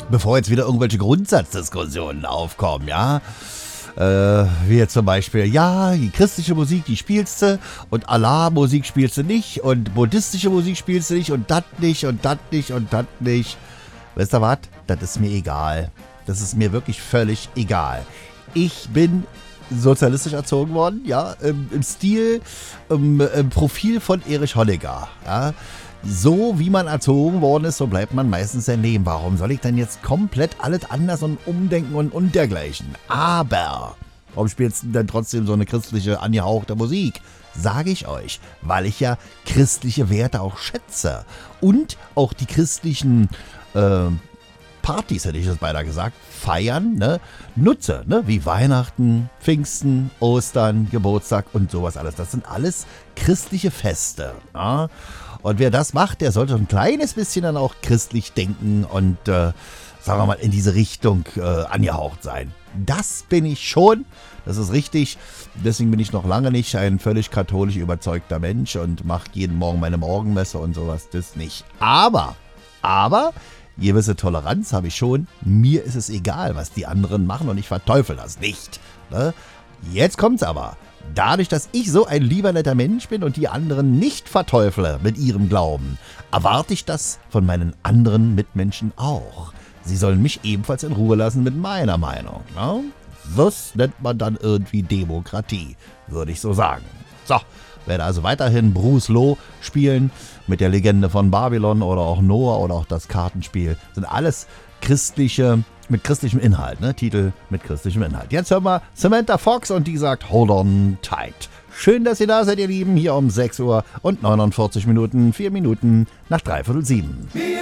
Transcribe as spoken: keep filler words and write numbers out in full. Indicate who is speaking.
Speaker 1: bevor jetzt wieder irgendwelche Grundsatzdiskussionen aufkommen, ja. Äh, wie jetzt zum Beispiel, ja, die christliche Musik, die spielst du und Allah-Musik spielst du nicht und buddhistische Musik spielst du nicht und das nicht und das nicht und das nicht. Weißt du was? Das ist mir egal. Das ist mir wirklich völlig egal. Ich bin sozialistisch erzogen worden, ja, im, im Stil, im, im Profil von Erich Honecker, ja. So wie man erzogen worden ist, so bleibt man meistens sein Leben. Warum soll ich denn jetzt komplett alles anders und umdenken und, und dergleichen? Aber, warum spielst du denn trotzdem so eine christliche, angehauchte Musik? Sage ich euch, weil ich ja christliche Werte auch schätze. Und auch die christlichen äh, Partys, hätte ich das beinahe gesagt, feiern, ne, nutze, ne, wie Weihnachten, Pfingsten, Ostern, Geburtstag und sowas alles. Das sind alles christliche Feste, ja? Und wer das macht, der sollte ein kleines bisschen dann auch christlich denken und, äh, sagen wir mal, in diese Richtung äh, angehaucht sein. Das bin ich schon, das ist richtig. Deswegen bin ich noch lange nicht ein völlig katholisch überzeugter Mensch und mache jeden Morgen meine Morgenmesse und sowas, das nicht. Aber, aber, gewisse Toleranz habe ich schon. Mir ist es egal, was die anderen machen und ich verteufel das nicht. Ne? Jetzt kommt's aber. Dadurch, dass ich so ein lieber netter Mensch bin und die anderen nicht verteufle mit ihrem Glauben, erwarte ich das von meinen anderen Mitmenschen auch. Sie sollen mich ebenfalls in Ruhe lassen mit meiner Meinung. Ne? Das nennt man dann irgendwie Demokratie, würde ich so sagen. So, werde also weiterhin Bruce Loh spielen mit der Legende von Babylon oder auch Noah oder auch das Kartenspiel. Sind alles christliche, mit christlichem Inhalt, ne? Titel mit christlichem Inhalt. Jetzt hören wir Samantha Fox und die sagt Hold on tight. Schön, dass ihr da seid, ihr Lieben, hier um sechs Uhr und neunundvierzig Minuten, vier Minuten nach dreiviertel sieben.